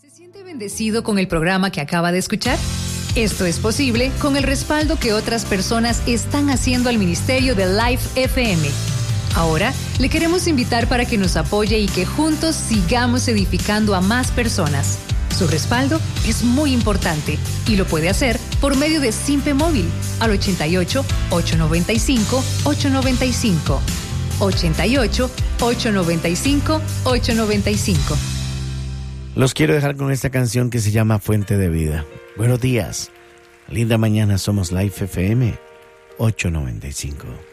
¿Se siente bendecido con el programa que acaba de escuchar? Esto es posible con el respaldo que otras personas están haciendo al ministerio de Life FM. Ahora le queremos invitar para que nos apoye y que juntos sigamos edificando a más personas. Su respaldo es muy importante y lo puede hacer por medio de Simpe Móvil al 88-895-895. 88-895-895. Los quiero dejar con esta canción que se llama Fuente de Vida. Buenos días. Linda mañana, somos Life FM 895.